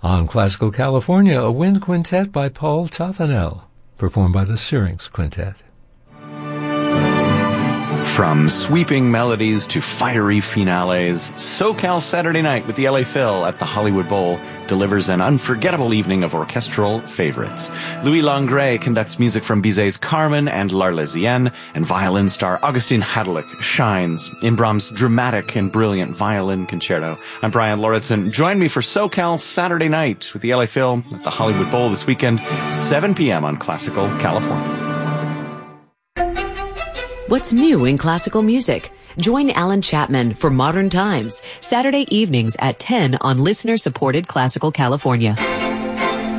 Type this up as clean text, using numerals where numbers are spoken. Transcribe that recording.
On Classical California, a wind quintet by Paul Toffanel, performed by the Syrinx Quintet. From sweeping melodies to fiery finales, SoCal Saturday Night with the LA Phil at the Hollywood Bowl delivers an unforgettable evening of orchestral favorites. Louis Langret conducts music from Bizet's Carmen and L'Arlésienne, and violin star Augustin Hadlick shines in Brahms' dramatic and brilliant violin concerto. I'm Brian Lauritsen. Join me for SoCal Saturday Night with the LA Phil at the Hollywood Bowl this weekend, 7 p.m. on Classical California. What's new in classical music? Join Alan Chapman for Modern Times, Saturday evenings at 10 on listener-supported Classical California.